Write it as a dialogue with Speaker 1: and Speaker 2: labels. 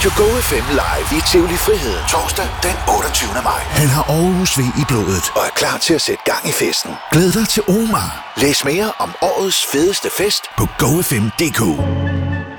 Speaker 1: Radio Go FM live i Tivoli Friheden torsdag den 28. maj. Han har Aarhus V i blodet og er klar til at sætte gang i festen. Glæd dig til Omar. Læs mere om årets fedeste fest på gofm.dk.